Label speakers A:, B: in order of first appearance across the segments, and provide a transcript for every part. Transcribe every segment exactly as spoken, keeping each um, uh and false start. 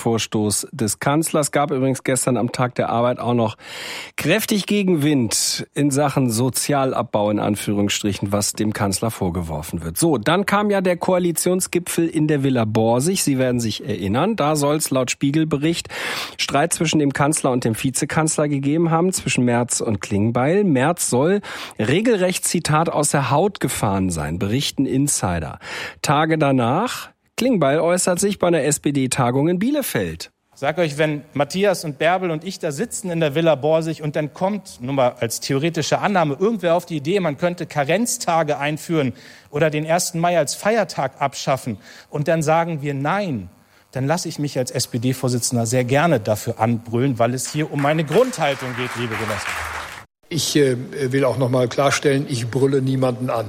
A: Vorstoß des Kanzlers. Gab übrigens gestern am Tag der Arbeit auch noch kräftig Gegenwind in Sachen Sozialabbau in Anführungsstrichen, was dem Kanzler vorgeworfen wird. So, dann kam ja der Koalitionsgipfel in der Villa Borsig. Sie werden sich erinnern, da soll es laut Spiegelbericht Streit zwischen dem Kanzler und dem Vizekanzler gegeben haben, zwischen Merz und Klingbeil. Merz soll regelrecht, Zitat, aus der Haut gefahren sein, berichten Insider. Tage danach, Klingbeil äußert sich bei einer S P D-Tagung in Bielefeld.
B: Ich sag euch, wenn Matthias und Bärbel und ich da sitzen in der Villa Borsig und dann kommt, nur mal als theoretische Annahme, irgendwer auf die Idee, man könnte Karenztage einführen oder den ersten Mai als Feiertag abschaffen und dann sagen wir nein, dann lasse ich mich als S P D-Vorsitzender sehr gerne dafür anbrüllen, weil es hier um meine Grundhaltung geht, liebe Genossen.
C: Ich äh, will auch noch mal klarstellen, ich brülle niemanden an.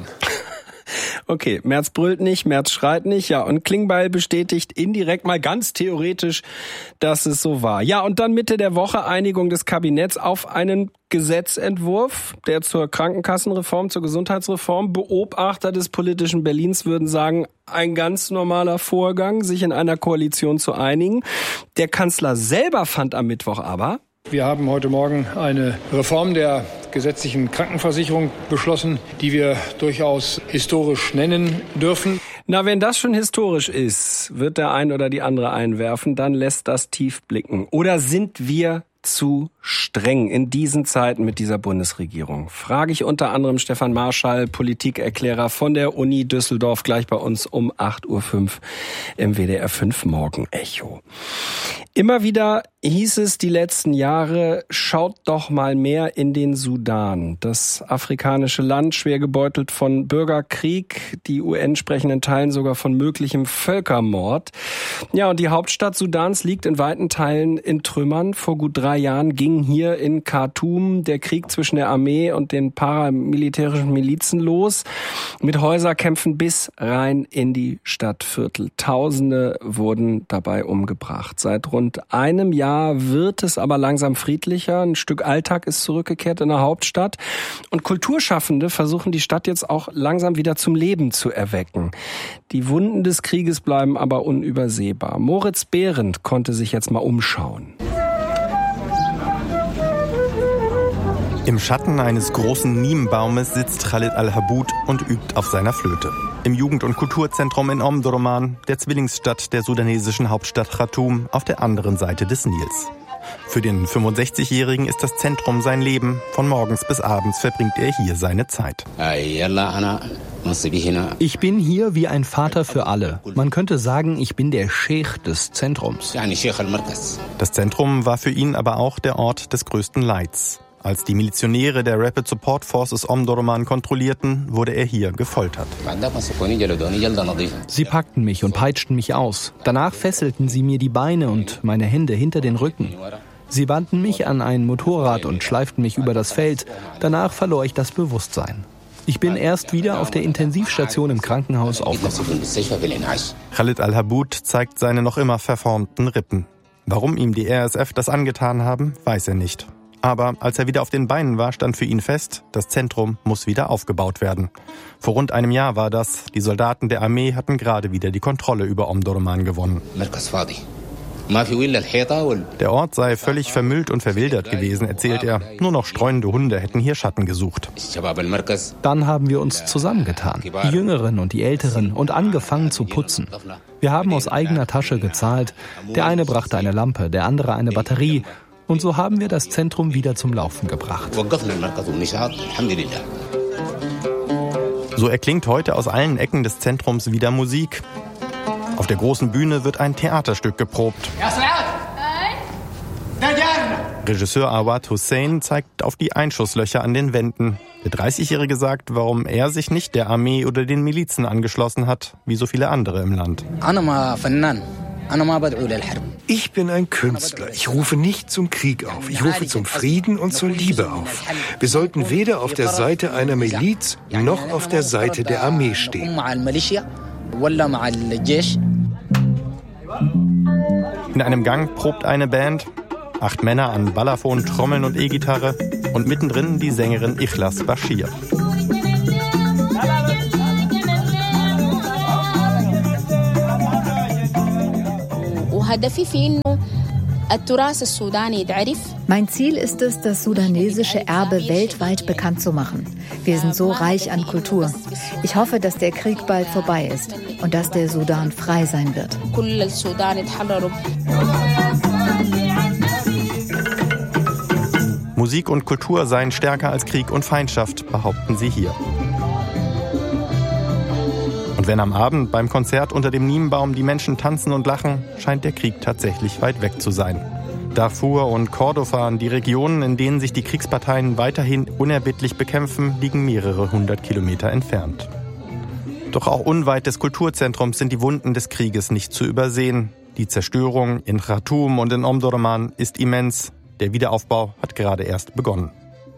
A: Okay, Merz brüllt nicht, Merz schreit nicht, ja, und Klingbeil bestätigt indirekt mal ganz theoretisch, dass es so war. Ja, und dann Mitte der Woche Einigung des Kabinetts auf einen Gesetzentwurf, der zur Krankenkassenreform, zur Gesundheitsreform, Beobachter des politischen Berlins würden sagen, ein ganz normaler Vorgang, sich in einer Koalition zu einigen. Der Kanzler selber fand am Mittwoch aber:
C: Wir haben heute Morgen eine Reform der gesetzlichen Krankenversicherung beschlossen, die wir durchaus historisch nennen dürfen.
A: Na, wenn das schon historisch ist, wird der ein oder die andere einwerfen, dann lässt das tief blicken. Oder sind wir zu streng in diesen Zeiten mit dieser Bundesregierung? Frage ich unter anderem Stefan Marschall, Politikerklärer von der Uni Düsseldorf, gleich bei uns um acht Uhr fünf im W D R fünf Morgenecho. Immer wieder hieß es die letzten Jahre, schaut doch mal mehr in den Sudan. Das afrikanische Land, schwer gebeutelt von Bürgerkrieg. Die U N sprechen in Teilen sogar von möglichem Völkermord. Ja, und die Hauptstadt Sudans liegt in weiten Teilen in Trümmern. Vor gut drei Jahren ging hier in Khartoum der Krieg zwischen der Armee und den paramilitärischen Milizen los. Mit Häuserkämpfen bis rein in die Stadtviertel. Tausende wurden dabei umgebracht. Seit rund einem Jahr wird es aber langsam friedlicher. Ein Stück Alltag ist zurückgekehrt in der Hauptstadt. Und Kulturschaffende versuchen die Stadt jetzt auch langsam wieder zum Leben zu erwecken. Die Wunden des Krieges bleiben aber unübersehbar. Moritz Behrendt konnte sich jetzt mal umschauen.
D: Im Schatten eines großen Niembaumes sitzt Khalid Al-Habud und übt auf seiner Flöte. Im Jugend- und Kulturzentrum in Omdurman, der Zwillingsstadt der sudanesischen Hauptstadt Khartoum, auf der anderen Seite des Nils. Für den fünfundsechzigjährigen ist das Zentrum sein Leben. Von morgens bis abends verbringt er hier seine Zeit.
E: Ich bin hier wie ein Vater für alle. Man könnte sagen, ich bin der Scheich des Zentrums.
D: Das Zentrum war für ihn aber auch der Ort des größten Leids. Als die Milizionäre der Rapid Support Forces Omdurman kontrollierten, wurde er hier gefoltert.
E: Sie packten mich und peitschten mich aus. Danach fesselten sie mir die Beine und meine Hände hinter den Rücken. Sie banden mich an ein Motorrad und schleiften mich über das Feld. Danach verlor ich das Bewusstsein. Ich bin erst wieder auf der Intensivstation im Krankenhaus aufgewacht.
D: Khalid Al-Habud zeigt seine noch immer verformten Rippen. Warum ihm die R S F das angetan haben, weiß er nicht. Aber als er wieder auf den Beinen war, stand für ihn fest, das Zentrum muss wieder aufgebaut werden. Vor rund einem Jahr war das. Die Soldaten der Armee hatten gerade wieder die Kontrolle über Omdurman gewonnen. Der Ort sei völlig vermüllt und verwildert gewesen, erzählt er. Nur noch streunende Hunde hätten hier Schatten gesucht.
E: Dann haben wir uns zusammengetan, die Jüngeren und die Älteren, und angefangen zu putzen. Wir haben aus eigener Tasche gezahlt. Der eine brachte eine Lampe, der andere eine Batterie. Und so haben wir das Zentrum wieder zum Laufen gebracht.
D: So erklingt heute aus allen Ecken des Zentrums wieder Musik. Auf der großen Bühne wird ein Theaterstück geprobt. Regisseur Awad Hussein zeigt auf die Einschusslöcher an den Wänden. Der dreißigjährige sagt, warum er sich nicht der Armee oder den Milizen angeschlossen hat, wie so viele andere im Land.
F: Ich bin ein Künstler. Ich rufe nicht zum Krieg auf. Ich rufe zum Frieden und zur Liebe auf. Wir sollten weder auf der Seite einer Miliz noch auf der Seite der Armee stehen.
D: In einem Gang probt eine Band. Acht Männer an Balafon, Trommeln und E-Gitarre. Und mittendrin die Sängerin Ikhlas Bashir.
G: Mein Ziel ist es, das sudanesische Erbe weltweit bekannt zu machen. Wir sind so reich an Kultur. Ich hoffe, dass der Krieg bald vorbei ist und dass der Sudan frei sein wird.
D: Musik und Kultur seien stärker als Krieg und Feindschaft, behaupten sie hier. Und wenn am Abend beim Konzert unter dem Niemenbaum die Menschen tanzen und lachen, scheint der Krieg tatsächlich weit weg zu sein. Darfur und Kordofan, die Regionen, in denen sich die Kriegsparteien weiterhin unerbittlich bekämpfen, liegen mehrere hundert Kilometer entfernt. Doch auch unweit des Kulturzentrums sind die Wunden des Krieges nicht zu übersehen. Die Zerstörung in Khartoum und in Omdurman ist immens. Der Wiederaufbau hat gerade erst begonnen.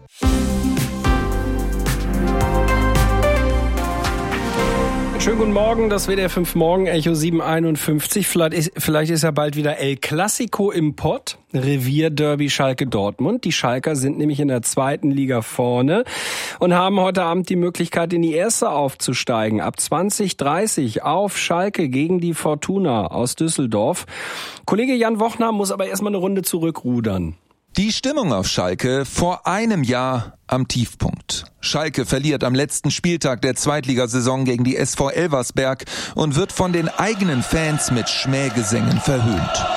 A: Schönen guten Morgen, das W D R fünf Morgen, Echo sieben einundfünfzig. Vielleicht ist, vielleicht ist ja bald wieder El Clasico im Pott, Revierderby Schalke Dortmund. Die Schalker sind nämlich in der zweiten Liga vorne und haben heute Abend die Möglichkeit, in die erste aufzusteigen. Ab zwanzig dreißig auf Schalke gegen die Fortuna aus Düsseldorf. Kollege Jan Wochner muss aber erstmal eine Runde zurückrudern.
H: Die Stimmung auf Schalke vor einem Jahr am Tiefpunkt. Schalke verliert am letzten Spieltag der Zweitligasaison gegen die S V Elversberg und wird von den eigenen Fans mit Schmähgesängen verhöhnt.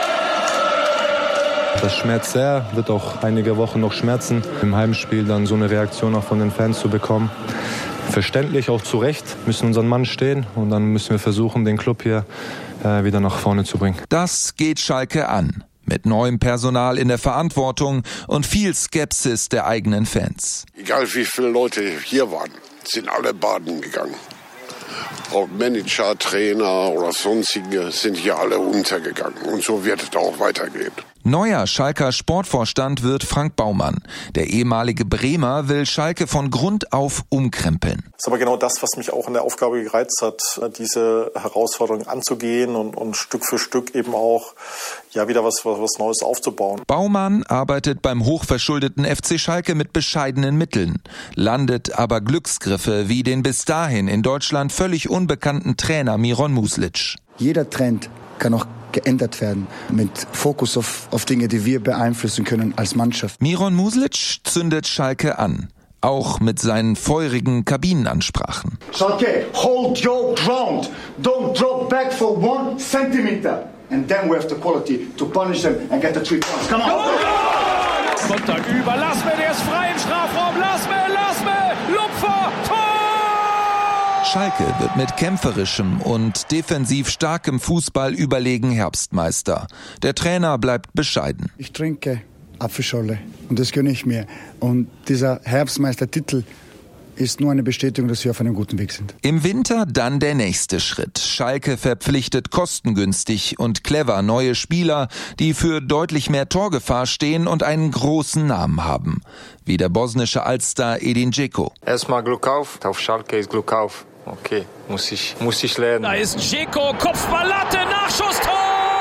I: Das schmerzt sehr, wird auch einige Wochen noch schmerzen, im Heimspiel dann so eine Reaktion auch von den Fans zu bekommen. Verständlich, auch zu Recht, müssen unseren Mann stehen und dann müssen wir versuchen, den Club hier äh, wieder nach vorne zu bringen.
H: Das geht Schalke an. Mit neuem Personal in der Verantwortung und viel Skepsis der eigenen Fans.
J: Egal wie viele Leute hier waren, sind alle baden gegangen. Ob Manager, Trainer oder sonstige sind hier alle untergegangen. Und so wird es auch weitergehen.
H: Neuer Schalker Sportvorstand wird Frank Baumann. Der ehemalige Bremer will Schalke von Grund auf umkrempeln.
K: Das ist aber genau das, was mich auch in der Aufgabe gereizt hat, diese Herausforderung anzugehen und, und Stück für Stück eben auch ja wieder was, was, was Neues aufzubauen.
H: Baumann arbeitet beim hochverschuldeten F C Schalke mit bescheidenen Mitteln, landet aber Glücksgriffe wie den bis dahin in Deutschland völlig unbekannten Trainer Miron Muslic.
L: Jeder Trend kann auch geändert werden, mit Fokus auf, auf Dinge, die wir beeinflussen können als Mannschaft.
H: Miron Muslic zündet Schalke an, auch mit seinen feurigen Kabinenansprachen.
M: Schalke, hold your ground, don't drop back for one centimeter, and then we have the quality to punish them and get the three points. Come on!
N: Sonntag über, lass mir, der ist frei im Strafraum, lass mir, lass mir, Lupfer, Tor!
H: Schalke wird mit kämpferischem und defensiv starkem Fußball überlegen Herbstmeister. Der Trainer bleibt bescheiden.
L: Ich trinke Apfelschorle und das gönne ich mir. Und dieser Herbstmeistertitel ist nur eine Bestätigung, dass wir auf einem guten Weg sind.
H: Im Winter dann der nächste Schritt. Schalke verpflichtet kostengünstig und clever neue Spieler, die für deutlich mehr Torgefahr stehen und einen großen Namen haben. Wie der bosnische Altstar Edin Dzeko.
O: Erstmal Glück auf, auf Schalke ist Glück auf. Okay, muss ich, muss ich lernen.
N: Da ist Dzeko, Kopfballlatte, Nachschusstor!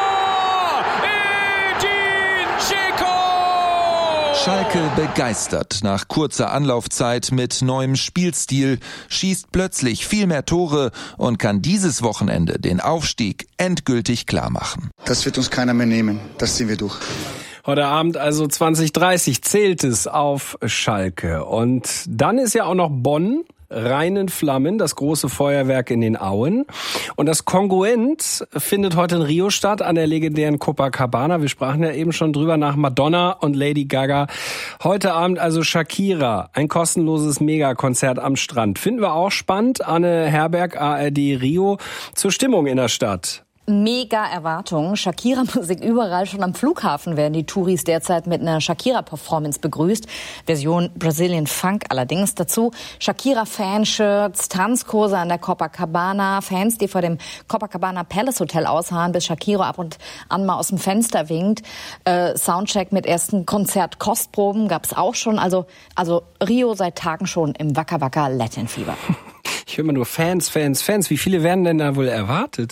N: Edin Dzeko!
H: Schalke begeistert nach kurzer Anlaufzeit mit neuem Spielstil, schießt plötzlich viel mehr Tore und kann dieses Wochenende den Aufstieg endgültig klarmachen.
L: Das wird uns keiner mehr nehmen, das ziehen wir durch.
A: Heute Abend also zwanzig dreißig zählt es auf Schalke. Und dann ist ja auch noch Bonn. Reinen Flammen, das große Feuerwerk in den Auen. Und das Kongruent findet heute in Rio statt, an der legendären Copacabana. Wir sprachen ja eben schon drüber, nach Madonna und Lady Gaga. Heute Abend also Shakira, ein kostenloses Megakonzert am Strand. Finden wir auch spannend. Anne Herberg, A R D Rio, zur Stimmung in der Stadt.
P: Mega Erwartungen. Shakira-Musik überall. Schon am Flughafen werden die Touris derzeit mit einer Shakira-Performance begrüßt. Version Brazilian Funk allerdings. Dazu Shakira-Fanshirts, Tanzkurse an der Copacabana, Fans, die vor dem Copacabana Palace Hotel ausharren, bis Shakira ab und an mal aus dem Fenster winkt. Äh, Soundcheck mit ersten Konzertkostproben gab's auch schon. Also, also Rio seit Tagen schon im Waka Waka Latin Fieber.
A: Ich höre immer nur Fans, Fans, Fans. Wie viele werden denn da wohl erwartet?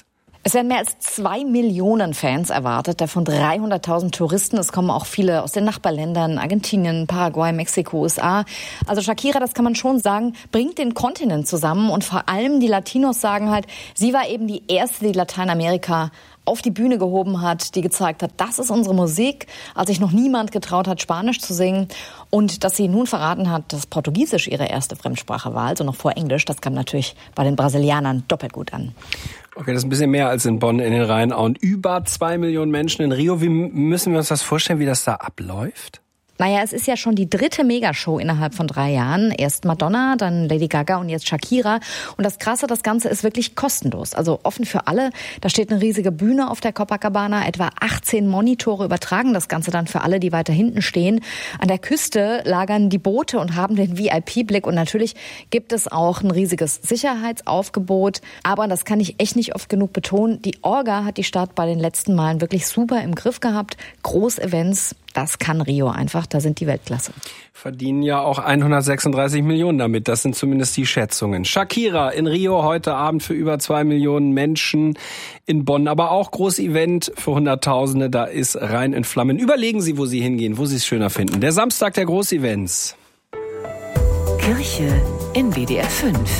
P: Es werden mehr als zwei Millionen Fans erwartet, davon dreihunderttausend Touristen. Es kommen auch viele aus den Nachbarländern, Argentinien, Paraguay, Mexiko, U S A. Also Shakira, das kann man schon sagen, bringt den Kontinent zusammen. Und vor allem die Latinos sagen halt, sie war eben die erste, die Lateinamerika auf die Bühne gehoben hat, die gezeigt hat, das ist unsere Musik, als sich noch niemand getraut hat, Spanisch zu singen. Und dass sie nun verraten hat, dass Portugiesisch ihre erste Fremdsprache war, also noch vor Englisch, das kam natürlich bei den Brasilianern doppelt gut an.
A: Okay, das ist ein bisschen mehr als in Bonn in den Rheinauen. Über zwei Millionen Menschen in Rio. Wie müssen wir uns das vorstellen, wie das da abläuft?
P: Naja, es ist ja schon die dritte Megashow innerhalb von drei Jahren. Erst Madonna, dann Lady Gaga und jetzt Shakira. Und das Krasse, das Ganze ist wirklich kostenlos. Also offen für alle. Da steht eine riesige Bühne auf der Copacabana. Etwa achtzehn Monitore übertragen das Ganze dann für alle, die weiter hinten stehen. An der Küste lagern die Boote und haben den V I P-Blick. Und natürlich gibt es auch ein riesiges Sicherheitsaufgebot. Aber das kann ich echt nicht oft genug betonen. Die Orga hat die Stadt bei den letzten Malen wirklich super im Griff gehabt. Großevents, das kann Rio einfach, da sind die Weltklasse.
A: Verdienen ja auch hundertsechsunddreißig Millionen damit, das sind zumindest die Schätzungen. Shakira in Rio heute Abend für über zwei Millionen Menschen in Bonn, aber auch Großevent für Hunderttausende, da ist Rhein in Flammen. Überlegen Sie, wo Sie hingehen, wo Sie es schöner finden. Der Samstag der Großevents.
Q: Kirche in W D R fünf.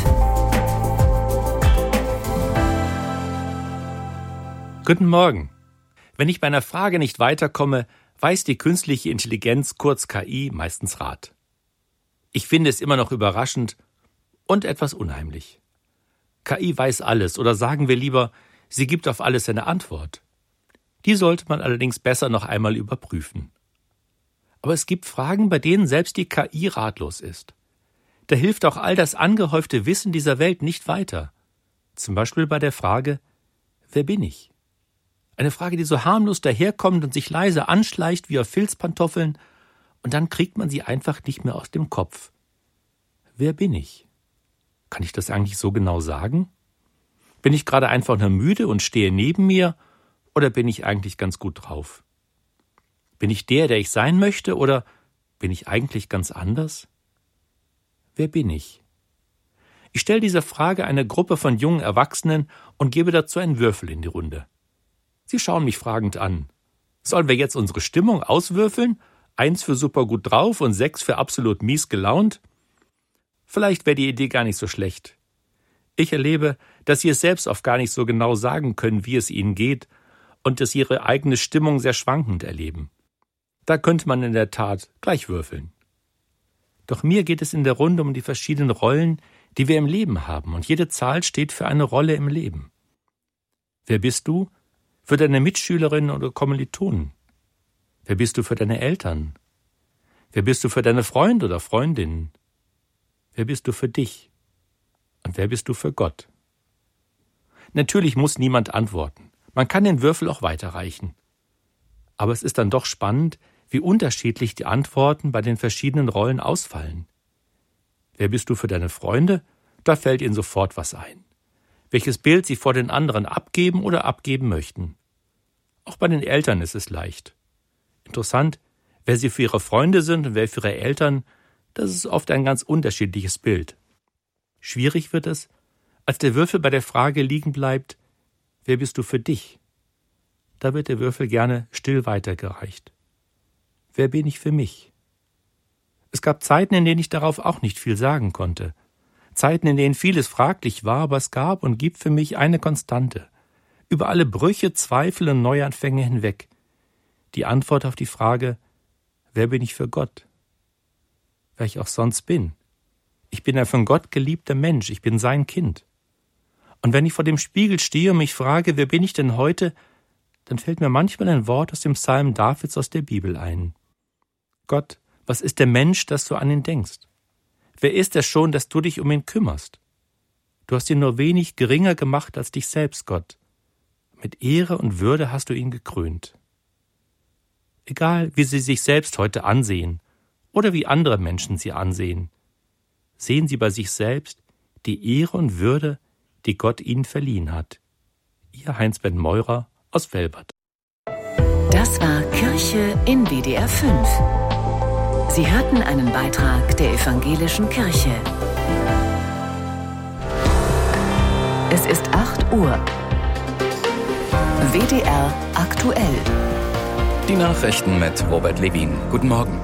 R: Guten Morgen. Wenn ich bei einer Frage nicht weiterkomme, weiß die künstliche Intelligenz, kurz K I, meistens Rat. Ich finde es immer noch überraschend und etwas unheimlich. K I weiß alles, oder sagen wir lieber, sie gibt auf alles eine Antwort. Die sollte man allerdings besser noch einmal überprüfen. Aber es gibt Fragen, bei denen selbst die K I ratlos ist. Da hilft auch all das angehäufte Wissen dieser Welt nicht weiter. Zum Beispiel bei der Frage, wer bin ich? Eine Frage, die so harmlos daherkommt und sich leise anschleicht wie auf Filzpantoffeln, und dann kriegt man sie einfach nicht mehr aus dem Kopf. Wer bin ich? Kann ich das eigentlich so genau sagen? Bin ich gerade einfach nur müde und stehe neben mir, oder bin ich eigentlich ganz gut drauf? Bin ich der, der ich sein möchte, oder bin ich eigentlich ganz anders? Wer bin ich? Ich stelle diese Frage einer Gruppe von jungen Erwachsenen und gebe dazu einen Würfel in die Runde. Sie schauen mich fragend an. Sollen wir jetzt unsere Stimmung auswürfeln? Eins für super gut drauf und sechs für absolut mies gelaunt? Vielleicht wäre die Idee gar nicht so schlecht. Ich erlebe, dass Sie es selbst oft gar nicht so genau sagen können, wie es Ihnen geht, und dass Sie Ihre eigene Stimmung sehr schwankend erleben. Da könnte man in der Tat gleich würfeln. Doch mir geht es in der Runde um die verschiedenen Rollen, die wir im Leben haben, und jede Zahl steht für eine Rolle im Leben. Wer bist du? Für deine Mitschülerinnen oder Kommilitonen? Wer bist du für deine Eltern? Wer bist du für deine Freunde oder Freundinnen? Wer bist du für dich? Und wer bist du für Gott? Natürlich muss niemand antworten. Man kann den Würfel auch weiterreichen. Aber es ist dann doch spannend, wie unterschiedlich die Antworten bei den verschiedenen Rollen ausfallen. Wer bist du für deine Freunde? Da fällt ihnen sofort was ein. Welches Bild sie vor den anderen abgeben oder abgeben möchten. Auch bei den Eltern ist es leicht. Interessant, wer sie für ihre Freunde sind und wer für ihre Eltern, das ist oft ein ganz unterschiedliches Bild. Schwierig wird es, als der Würfel bei der Frage liegen bleibt, wer bist du für dich? Da wird der Würfel gerne still weitergereicht. Wer bin ich für mich? Es gab Zeiten, in denen ich darauf auch nicht viel sagen konnte. Zeiten, in denen vieles fraglich war, aber es gab und gibt für mich eine Konstante. Über alle Brüche, Zweifel und Neuanfänge hinweg. Die Antwort auf die Frage, wer bin ich für Gott? Wer ich auch sonst bin. Ich bin ein von Gott geliebter Mensch, ich bin sein Kind. Und wenn ich vor dem Spiegel stehe und mich frage, wer bin ich denn heute, dann fällt mir manchmal ein Wort aus dem Psalm Davids aus der Bibel ein. Gott, was ist der Mensch, dass du an ihn denkst? Wer ist es schon, dass du dich um ihn kümmerst? Du hast ihn nur wenig geringer gemacht als dich selbst, Gott. Mit Ehre und Würde hast du ihn gekrönt. Egal, wie sie sich selbst heute ansehen oder wie andere Menschen sie ansehen, sehen sie bei sich selbst die Ehre und Würde, die Gott ihnen verliehen hat. Ihr Heinz-Bernd Meurer aus Velbert.
Q: Das war Kirche in W D R fünf. Sie hörten einen Beitrag der Evangelischen Kirche. Es ist acht Uhr. W D R aktuell.
S: Die Nachrichten mit Robert Levin. Guten Morgen.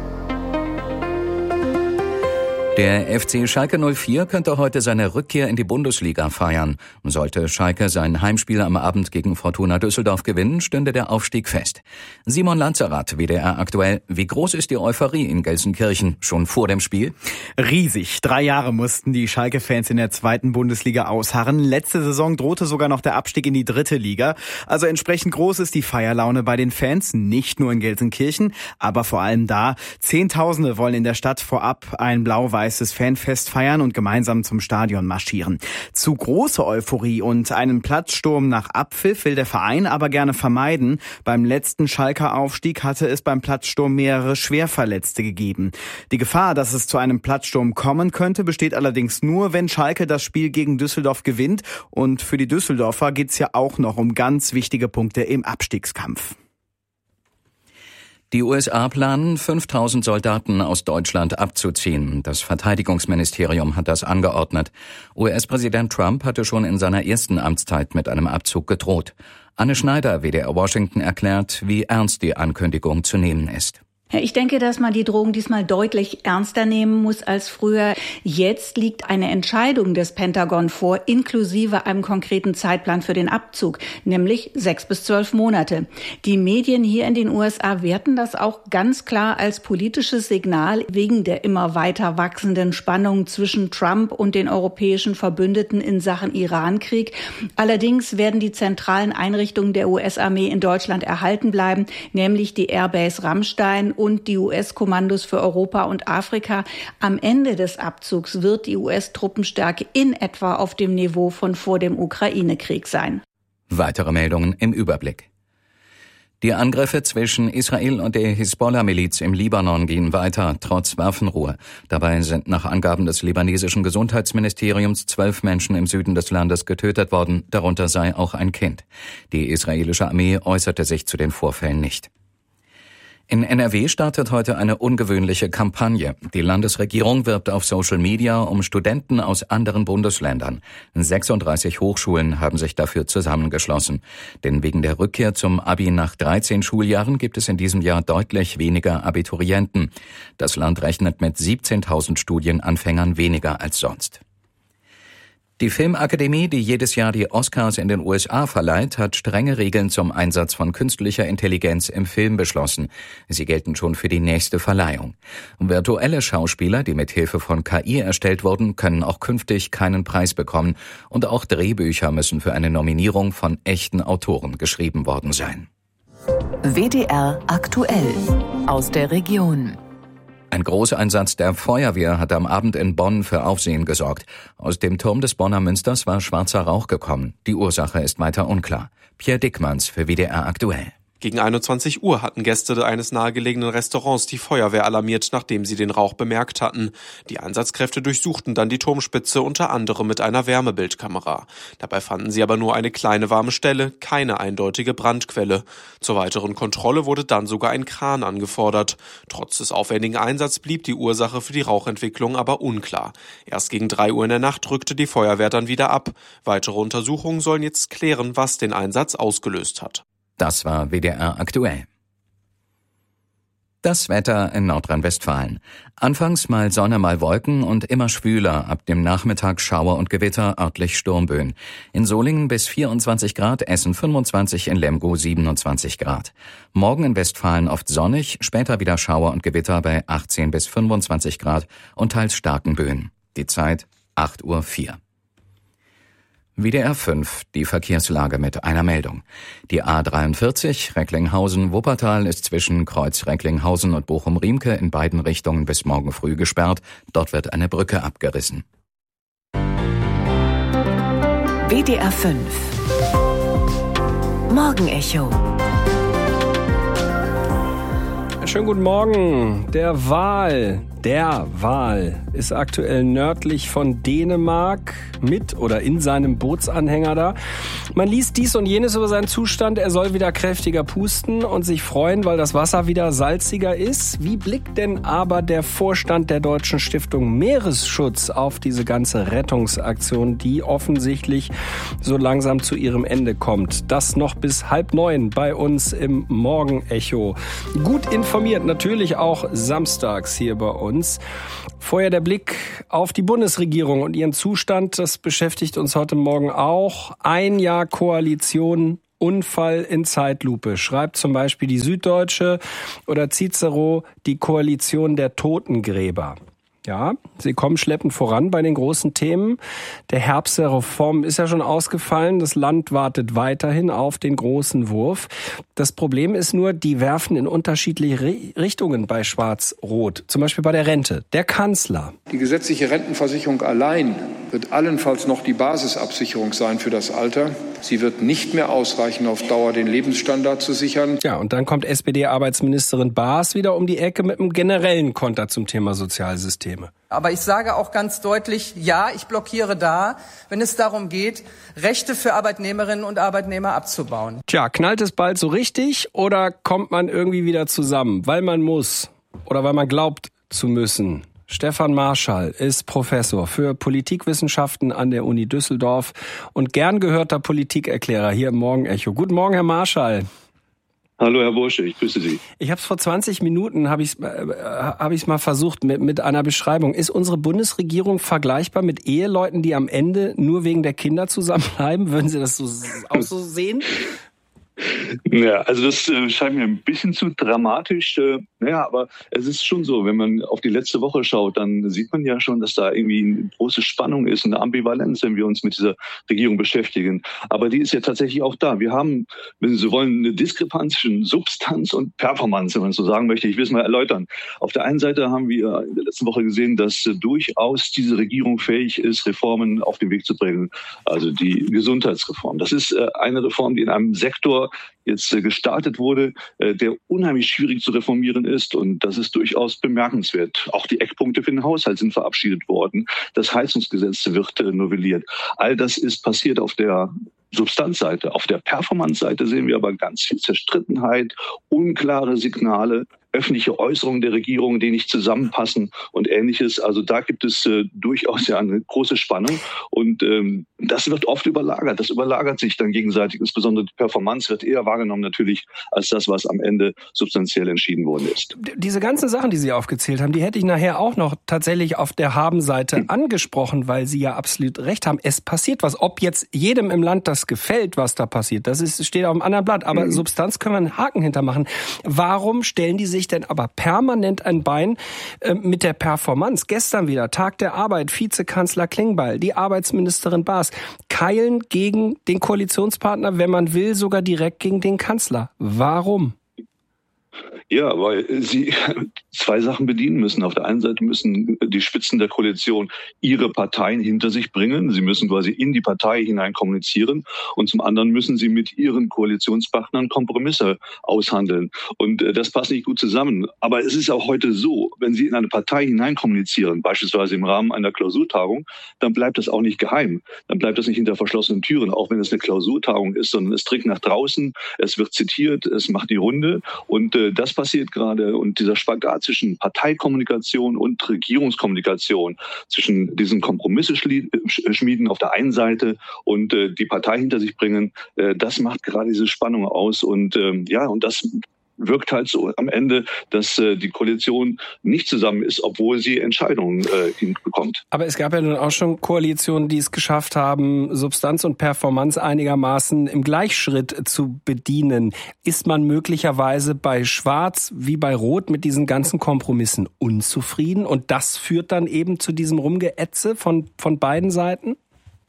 S: Der F C Schalke null vier könnte heute seine Rückkehr in die Bundesliga feiern. Sollte Schalke sein Heimspiel am Abend gegen Fortuna Düsseldorf gewinnen, stünde der Aufstieg fest. Simon Lanzerath, W D R aktuell. Wie groß ist die Euphorie in Gelsenkirchen schon vor dem Spiel?
T: Riesig. Drei Jahre mussten die Schalke-Fans in der zweiten Bundesliga ausharren. Letzte Saison drohte sogar noch der Abstieg in die dritte Liga. Also entsprechend groß ist die Feierlaune bei den Fans, nicht nur in Gelsenkirchen, aber vor allem da. Zehntausende wollen in der Stadt vorab ein blau-weiß das Fanfest feiern und gemeinsam zum Stadion marschieren. Zu große Euphorie und einen Platzsturm nach Abpfiff will der Verein aber gerne vermeiden. Beim letzten Schalker Aufstieg hatte es beim Platzsturm mehrere Schwerverletzte gegeben. Die Gefahr, dass es zu einem Platzsturm kommen könnte, besteht allerdings nur, wenn Schalke das Spiel gegen Düsseldorf gewinnt. Und für die Düsseldorfer geht es ja auch noch um ganz wichtige Punkte im Abstiegskampf.
S: Die U S A planen, fünftausend Soldaten aus Deutschland abzuziehen. Das Verteidigungsministerium hat das angeordnet. U S-Präsident Trump hatte schon in seiner ersten Amtszeit mit einem Abzug gedroht. Anne Schneider, W D R Washington, erklärt, wie ernst die Ankündigung zu nehmen ist.
U: Ich denke, dass man die Drohung diesmal deutlich ernster nehmen muss als früher. Jetzt liegt eine Entscheidung des Pentagon vor, inklusive einem konkreten Zeitplan für den Abzug, nämlich sechs bis zwölf Monate. Die Medien hier in den U S A werten das auch ganz klar als politisches Signal wegen der immer weiter wachsenden Spannung zwischen Trump und den europäischen Verbündeten in Sachen Irankrieg. Allerdings werden die zentralen Einrichtungen der U S-Armee in Deutschland erhalten bleiben, nämlich die Airbase Ramstein und die U S-Kommandos für Europa und Afrika. Am Ende des Abzugs wird die U S-Truppenstärke in etwa auf dem Niveau von vor dem Ukraine-Krieg sein.
S: Weitere Meldungen im Überblick. Die Angriffe zwischen Israel und der Hisbollah-Miliz im Libanon gehen weiter, trotz Waffenruhe. Dabei sind nach Angaben des libanesischen Gesundheitsministeriums zwölf Menschen im Süden des Landes getötet worden, darunter sei auch ein Kind. Die israelische Armee äußerte sich zu den Vorfällen nicht. In N R W startet heute eine ungewöhnliche Kampagne. Die Landesregierung wirbt auf Social Media um Studenten aus anderen Bundesländern. sechsunddreißig Hochschulen haben sich dafür zusammengeschlossen. Denn wegen der Rückkehr zum Abi nach dreizehn Schuljahren gibt es in diesem Jahr deutlich weniger Abiturienten. Das Land rechnet mit siebzehntausend Studienanfängern weniger als sonst. Die Filmakademie, die jedes Jahr die Oscars in den U S A verleiht, hat strenge Regeln zum Einsatz von künstlicher Intelligenz im Film beschlossen. Sie gelten schon für die nächste Verleihung. Virtuelle Schauspieler, die mit Hilfe von K I erstellt wurden, können auch künftig keinen Preis bekommen. Und auch Drehbücher müssen für eine Nominierung von echten Autoren geschrieben worden sein.
Q: W D R aktuell aus der Region.
S: Ein Großeinsatz der Feuerwehr hat am Abend in Bonn für Aufsehen gesorgt. Aus dem Turm des Bonner Münsters war schwarzer Rauch gekommen. Die Ursache ist weiter unklar. Pierre Dickmanns für W D R aktuell.
V: Gegen einundzwanzig Uhr hatten Gäste eines nahegelegenen Restaurants die Feuerwehr alarmiert, nachdem sie den Rauch bemerkt hatten. Die Einsatzkräfte durchsuchten dann die Turmspitze, unter anderem mit einer Wärmebildkamera. Dabei fanden sie aber nur eine kleine warme Stelle, keine eindeutige Brandquelle. Zur weiteren Kontrolle wurde dann sogar ein Kran angefordert. Trotz des aufwendigen Einsatzes blieb die Ursache für die Rauchentwicklung aber unklar. Erst gegen drei Uhr in der Nacht rückte die Feuerwehr dann wieder ab. Weitere Untersuchungen sollen jetzt klären, was den Einsatz ausgelöst hat.
S: Das war W D R aktuell. Das Wetter in Nordrhein-Westfalen. Anfangs mal Sonne, mal Wolken und immer schwüler. Ab dem Nachmittag Schauer und Gewitter, örtlich Sturmböen. In Solingen bis vierundzwanzig Grad, Essen fünfundzwanzig, in Lemgo siebenundzwanzig Grad. Morgen in Westfalen oft sonnig, später wieder Schauer und Gewitter bei achtzehn bis fünfundzwanzig Grad und teils starken Böen. Die Zeit acht Uhr vier. W D R fünf, die Verkehrslage mit einer Meldung. Die A dreiundvierzig Recklinghausen-Wuppertal ist zwischen Kreuz Recklinghausen und Bochum-Riemke in beiden Richtungen bis morgen früh gesperrt. Dort wird eine Brücke abgerissen.
Q: W D R fünf Morgenecho.
A: Schönen guten Morgen. Der Wal Der Wal ist aktuell nördlich von Dänemark mit oder in seinem Bootsanhänger da. Man liest dies und jenes über seinen Zustand. Er soll wieder kräftiger pusten und sich freuen, weil das Wasser wieder salziger ist. Wie blickt denn aber der Vorstand der Deutschen Stiftung Meeresschutz auf diese ganze Rettungsaktion, die offensichtlich so langsam zu ihrem Ende kommt? Das noch bis halb neun bei uns im Morgenecho. Gut informiert, natürlich auch samstags hier bei uns. Vorher der Blick auf die Bundesregierung und ihren Zustand. Das beschäftigt uns heute Morgen auch. Ein Jahr Koalition, Unfall in Zeitlupe, schreibt zum Beispiel die Süddeutsche oder Cicero, die Koalition der Totengräber. Ja, sie kommen schleppend voran bei den großen Themen. Der Herbst der Reform ist ja schon ausgefallen. Das Land wartet weiterhin auf den großen Wurf. Das Problem ist nur, die werfen in unterschiedliche Richtungen bei Schwarz-Rot. Zum Beispiel bei der Rente. Der Kanzler.
B: Die gesetzliche Rentenversicherung allein wird allenfalls noch die Basisabsicherung sein für das Alter. Sie wird nicht mehr ausreichen, auf Dauer den Lebensstandard zu sichern.
A: Ja, und dann kommt S P D-Arbeitsministerin Baas wieder um die Ecke mit einem generellen Konter zum Thema Sozialsysteme.
C: Aber ich sage auch ganz deutlich, ja, ich blockiere da, wenn es darum geht, Rechte für Arbeitnehmerinnen und Arbeitnehmer abzubauen.
A: Tja, knallt es bald so richtig oder kommt man irgendwie wieder zusammen, weil man muss oder weil man glaubt zu müssen? Stefan Marschall ist Professor für Politikwissenschaften an der Uni Düsseldorf und gern gehörter Politikerklärer hier im Morgenecho. Guten Morgen, Herr Marschall.
W: Hallo, Herr Bursche, ich grüße Sie.
A: Ich habe es vor zwanzig Minuten, habe ich es äh, hab ich's mal versucht mit, mit einer Beschreibung. Ist unsere Bundesregierung vergleichbar mit Eheleuten, die am Ende nur wegen der Kinder zusammenbleiben? Würden Sie das so, auch so sehen?
W: Ja, also das äh, scheint mir ein bisschen zu dramatisch. Äh, naja, aber es ist schon so, wenn man auf die letzte Woche schaut, dann sieht man ja schon, dass da irgendwie eine große Spannung ist, eine Ambivalenz, wenn wir uns mit dieser Regierung beschäftigen. Aber die ist ja tatsächlich auch da. Wir haben, wenn Sie so wollen, eine Diskrepanz zwischen Substanz und Performance, wenn man so sagen möchte. Ich will es mal erläutern. Auf der einen Seite haben wir in der letzten Woche gesehen, dass äh, durchaus diese Regierung fähig ist, Reformen auf den Weg zu bringen. Also die Gesundheitsreform. Das ist äh, eine Reform, die in einem Sektor jetzt gestartet wurde, der unheimlich schwierig zu reformieren ist. Und das ist durchaus bemerkenswert. Auch die Eckpunkte für den Haushalt sind verabschiedet worden. Das Heizungsgesetz wird novelliert. All das ist passiert auf der Substanzseite. Auf der Performance-Seite sehen wir aber ganz viel Zerstrittenheit, unklare Signale, öffentliche Äußerungen der Regierung, die nicht zusammenpassen und Ähnliches. Also da gibt es äh, durchaus ja eine große Spannung. Und ähm, das wird oft überlagert. Das überlagert sich dann gegenseitig. Insbesondere die Performance wird eher wahrgenommen natürlich als das, was am Ende substanziell entschieden worden ist.
A: Diese ganzen Sachen, die Sie aufgezählt haben, die hätte ich nachher auch noch tatsächlich auf der Haben-Seite hm. angesprochen, weil Sie ja absolut recht haben. Es passiert was. Ob jetzt jedem im Land das gefällt, was da passiert, das ist, steht auf einem anderen Blatt. Aber hm. Substanz können wir einen Haken hintermachen. Warum stellen die sich denn aber permanent ein Bein äh, mit der Performance? Gestern wieder, Tag der Arbeit, Vizekanzler Klingbeil, die Arbeitsministerin Baas, keilen gegen den Koalitionspartner, wenn man will, sogar direkt gegen den Kanzler. Warum?
W: Ja, weil sie zwei Sachen bedienen müssen. Auf der einen Seite müssen die Spitzen der Koalition ihre Parteien hinter sich bringen. Sie müssen quasi in die Partei hinein kommunizieren. Und zum anderen müssen sie mit ihren Koalitionspartnern Kompromisse aushandeln. Und das passt nicht gut zusammen. Aber es ist auch heute so, wenn Sie in eine Partei hinein kommunizieren, beispielsweise im Rahmen einer Klausurtagung, dann bleibt das auch nicht geheim. Dann bleibt das nicht hinter verschlossenen Türen, auch wenn es eine Klausurtagung ist, sondern es dringt nach draußen, es wird zitiert, es macht die Runde. Und äh, das passiert gerade. Und dieser Spagat zwischen Parteikommunikation und Regierungskommunikation, zwischen diesen Kompromisse schmieden auf der einen Seite und äh, die Partei hinter sich bringen, äh, das macht gerade diese Spannung aus. Und ähm, ja, und das wirkt halt so am Ende, dass äh, die Koalition nicht zusammen ist, obwohl sie Entscheidungen äh, hinbekommt.
A: Aber es gab ja nun auch schon Koalitionen, die es geschafft haben, Substanz und Performance einigermaßen im Gleichschritt zu bedienen. Ist man möglicherweise bei Schwarz wie bei Rot mit diesen ganzen Kompromissen unzufrieden? Und das führt dann eben zu diesem Rumgeätze von, von beiden Seiten?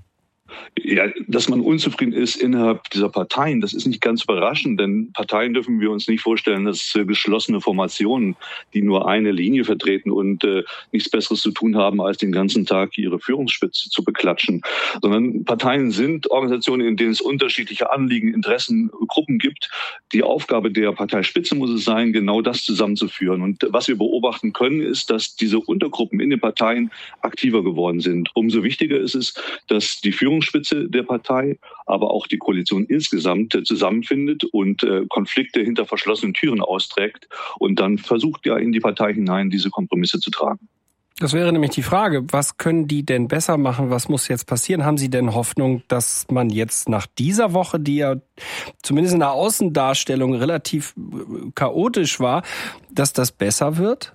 W: Ja, dass man unzufrieden ist innerhalb dieser Parteien, das ist nicht ganz überraschend, denn Parteien dürfen wir uns nicht vorstellen, dass äh, geschlossene Formationen, die nur eine Linie vertreten und äh, nichts Besseres zu tun haben, als den ganzen Tag ihre Führungsspitze zu beklatschen, sondern Parteien sind Organisationen, in denen es unterschiedliche Anliegen, Interessen, Gruppen gibt. Die Aufgabe der Parteispitze muss es sein, genau das zusammenzuführen. Und was wir beobachten können, ist, dass diese Untergruppen in den Parteien aktiver geworden sind. Umso wichtiger ist es, dass die Führungsspitze der Partei, aber auch die Koalition insgesamt äh, zusammenfindet und äh, Konflikte hinter verschlossenen Türen austrägt und dann versucht ja in die Partei hinein diese Kompromisse zu tragen.
A: Das wäre nämlich die Frage, was können die denn besser machen? Was muss jetzt passieren? Haben Sie denn Hoffnung, dass man jetzt nach dieser Woche, die ja zumindest in der Außendarstellung relativ chaotisch war, dass das besser wird?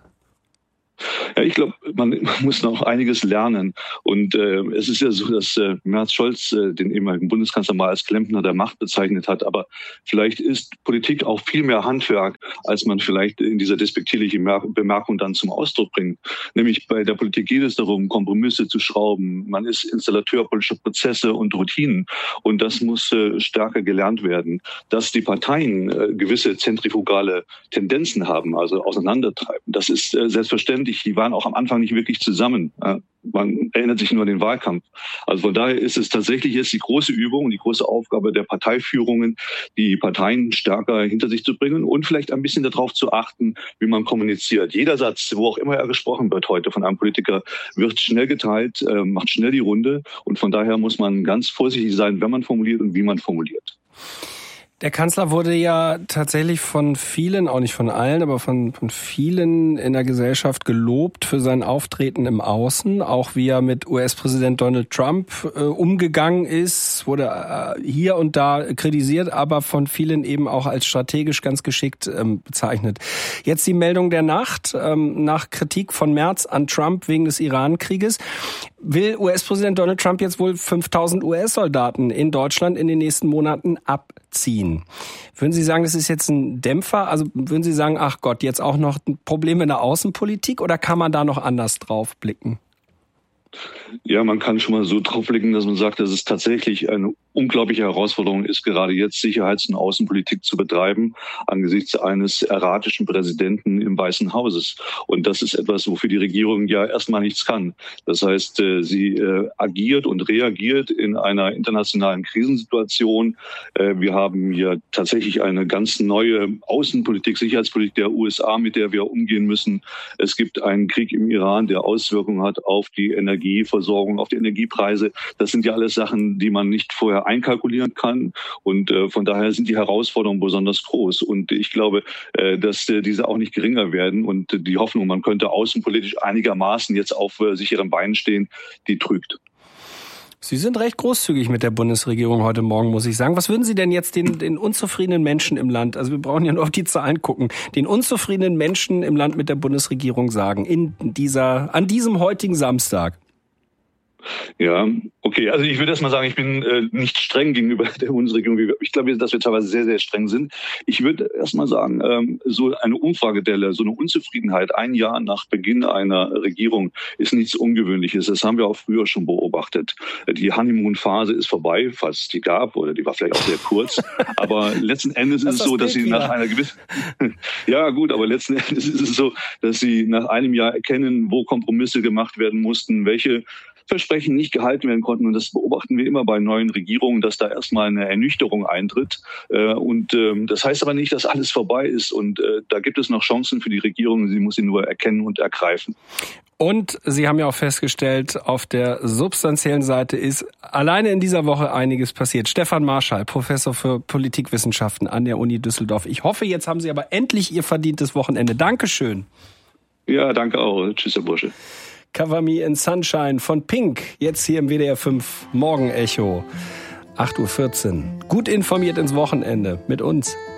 W: Ja, ich glaube, man, man muss noch einiges lernen. Und äh, es ist ja so, dass äh, Merz Scholz äh, den ehemaligen Bundeskanzler mal als Klempner der Macht bezeichnet hat. Aber vielleicht ist Politik auch viel mehr Handwerk, als man vielleicht in dieser despektierlichen Bemerkung dann zum Ausdruck bringt. Nämlich bei der Politik geht es darum, Kompromisse zu schrauben. Man ist Installateur politischer Prozesse und Routinen. Und das muss äh, stärker gelernt werden. Dass die Parteien äh, gewisse zentrifugale Tendenzen haben, also auseinandertreiben, das ist äh, selbstverständlich. Die waren auch am Anfang nicht wirklich zusammen. Man erinnert sich nur an den Wahlkampf. Also von daher ist es tatsächlich jetzt die große Übung und die große Aufgabe der Parteiführungen, die Parteien stärker hinter sich zu bringen und vielleicht ein bisschen darauf zu achten, wie man kommuniziert. Jeder Satz, wo auch immer er gesprochen wird heute von einem Politiker, wird schnell geteilt, macht schnell die Runde. Und von daher muss man ganz vorsichtig sein, wenn man formuliert und wie man formuliert.
A: Der Kanzler wurde ja tatsächlich von vielen, auch nicht von allen, aber von, von vielen in der Gesellschaft gelobt für sein Auftreten im Außen. Auch wie er mit U S-Präsident Donald Trump äh, umgegangen ist, wurde äh, hier und da kritisiert, aber von vielen eben auch als strategisch ganz geschickt ähm, bezeichnet. Jetzt die Meldung der Nacht, ähm, nach Kritik von Merz an Trump wegen des Iran-Krieges. Will U S-Präsident Donald Trump jetzt wohl fünftausend U S-Soldaten in Deutschland in den nächsten Monaten abziehen. Würden Sie sagen, das ist jetzt ein Dämpfer? Also würden Sie sagen, ach Gott, jetzt auch noch ein Problem in der Außenpolitik oder kann man da noch anders drauf blicken?
W: Ja, man kann schon mal so drauf blicken, dass man sagt, dass es tatsächlich eine unglaubliche Herausforderung ist, gerade jetzt Sicherheits- und Außenpolitik zu betreiben, angesichts eines erratischen Präsidenten im Weißen Hauses. Und das ist etwas, wofür die Regierung ja erstmal nichts kann. Das heißt, sie agiert und reagiert in einer internationalen Krisensituation. Wir haben hier tatsächlich eine ganz neue Außenpolitik, Sicherheitspolitik der U S A, mit der wir umgehen müssen. Es gibt einen Krieg im Iran, der Auswirkungen hat auf die Energieversorgung, auf die Energiepreise. Das sind ja alles Sachen, die man nicht vorher einkalkulieren kann. Und äh, von daher sind die Herausforderungen besonders groß. Und ich glaube, äh, dass äh, diese auch nicht geringer werden. Und äh, die Hoffnung, man könnte außenpolitisch einigermaßen jetzt auf äh, sicheren Beinen stehen, die trügt.
A: Sie sind recht großzügig mit der Bundesregierung heute Morgen, muss ich sagen. Was würden Sie denn jetzt den, den unzufriedenen Menschen im Land, also wir brauchen ja nur auf die Zahlen gucken, den unzufriedenen Menschen im Land mit der Bundesregierung sagen, in dieser, an diesem heutigen Samstag?
W: Ja, okay. Also ich würde erst mal sagen, ich bin äh, nicht streng gegenüber der Bundesregierung. Ich glaube, dass wir teilweise sehr, sehr streng sind. Ich würde erst mal sagen, ähm, so eine Umfragedelle, so eine Unzufriedenheit ein Jahr nach Beginn einer Regierung ist nichts Ungewöhnliches. Das haben wir auch früher schon beobachtet. Die Honeymoon-Phase ist vorbei, falls es die gab, oder die war vielleicht auch sehr kurz. Aber letzten Endes ist es so, dass sie nach einer gewissen... Ja gut, aber letzten Endes ist es so, dass sie nach einem Jahr erkennen, wo Kompromisse gemacht werden mussten, welche Versprechen nicht gehalten werden konnten. Und das beobachten wir immer bei neuen Regierungen, dass da erstmal eine Ernüchterung eintritt. Und das heißt aber nicht, dass alles vorbei ist. Und da gibt es noch Chancen für die Regierung. Sie muss sie nur erkennen und ergreifen.
A: Und Sie haben ja auch festgestellt, auf der substanziellen Seite ist alleine in dieser Woche einiges passiert. Stefan Marschall, Professor für Politikwissenschaften an der Uni Düsseldorf. Ich hoffe, jetzt haben Sie aber endlich Ihr verdientes Wochenende. Dankeschön.
W: Ja, danke auch. Tschüss, Herr Bursche.
A: Cover Me in Sunshine von Pink, jetzt hier im W D R fünf Morgenecho, acht Uhr vierzehn. Gut informiert ins Wochenende mit uns.